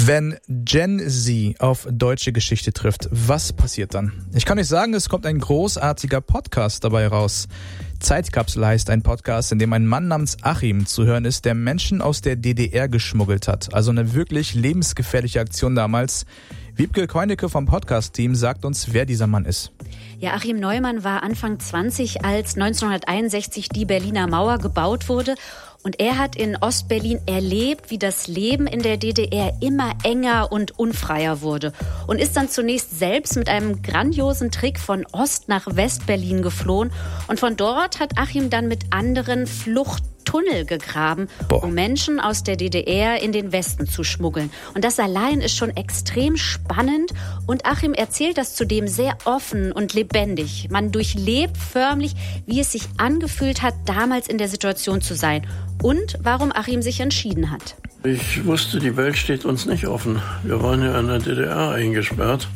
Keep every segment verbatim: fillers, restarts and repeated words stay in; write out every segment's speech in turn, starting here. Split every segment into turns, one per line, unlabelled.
Wenn Gen Z auf deutsche Geschichte trifft, was passiert dann? Ich kann euch sagen, es kommt ein großartiger Podcast dabei raus. Zeitkapsel heißt ein Podcast, in dem ein Mann namens Achim zu hören ist, der Menschen aus der D D R geschmuggelt hat. Also eine wirklich lebensgefährliche Aktion damals. Wiebke Koinecke vom Podcast-Team sagt uns, wer dieser Mann ist.
Ja, Achim Neumann war Anfang zwanzig, als neunzehnhunderteinundsechzig die Berliner Mauer gebaut wurde. Und er hat in Ostberlin erlebt, wie das Leben in der D D R immer enger und unfreier wurde. Und ist dann zunächst selbst mit einem grandiosen Trick von Ost nach Westberlin geflohen. Und von dort hat Achim dann mit anderen Fluchttunnel gegraben, Boah. um Menschen aus der D D R in den Westen zu schmuggeln. Und das allein ist schon extrem spannend. Und Achim erzählt das zudem sehr offen und lebendig. Man durchlebt förmlich, wie es sich angefühlt hat, damals in der Situation zu sein. Und warum Achim sich entschieden hat.
Ich wusste, die Welt steht uns nicht offen. Wir waren ja in der D D R eingesperrt.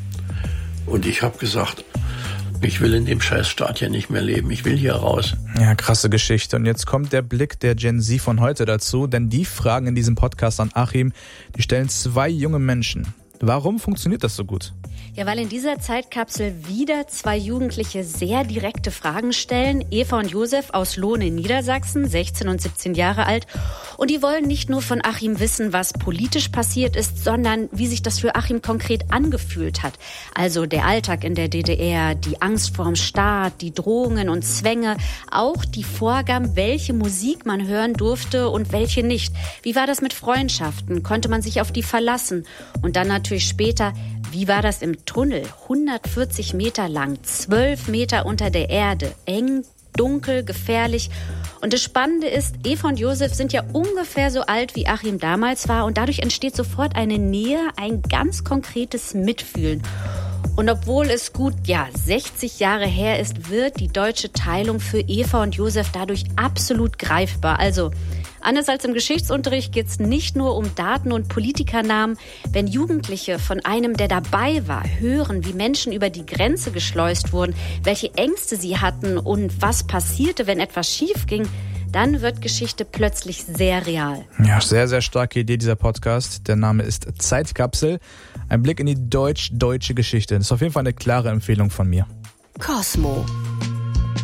Und ich habe gesagt, ich will in dem Scheißstaat hier nicht mehr leben. Ich will hier raus.
Ja, krasse Geschichte. Und jetzt kommt der Blick der Gen Z von heute dazu. Denn die Fragen in diesem Podcast an Achim, die stellen zwei junge Menschen. Warum funktioniert das so gut?
Ja, weil in dieser Zeitkapsel wieder zwei Jugendliche sehr direkte Fragen stellen. Eva und Josef aus Lohn in Niedersachsen, sechzehn und siebzehn Jahre alt. Und die wollen nicht nur von Achim wissen, was politisch passiert ist, sondern wie sich das für Achim konkret angefühlt hat. Also der Alltag in der D D R, die Angst vorm Staat, die Drohungen und Zwänge, auch die Vorgaben, welche Musik man hören durfte und welche nicht. Wie war das mit Freundschaften? Konnte man sich auf die verlassen? Und dann natürlich später, wie war das im Tunnel? hundertvierzig Meter lang, zwölf Meter unter der Erde, eng, dunkel, gefährlich. Und das Spannende ist, Eva und Josef sind ja ungefähr so alt, wie Achim damals war. Und dadurch entsteht sofort eine Nähe, ein ganz konkretes Mitfühlen. Und obwohl es gut, ja, sechzig Jahre her ist, wird die deutsche Teilung für Eva und Josef dadurch absolut greifbar. Also, anders als im Geschichtsunterricht geht es nicht nur um Daten und Politikernamen. Wenn Jugendliche von einem, der dabei war, hören, wie Menschen über die Grenze geschleust wurden, welche Ängste sie hatten und was passierte, wenn etwas schief ging, dann wird Geschichte plötzlich sehr real.
Ja, sehr, sehr starke Idee, dieser Podcast. Der Name ist Zeitkapsel. Ein Blick in die deutsch-deutsche Geschichte. Das ist auf jeden Fall eine klare Empfehlung von mir.
Cosmo.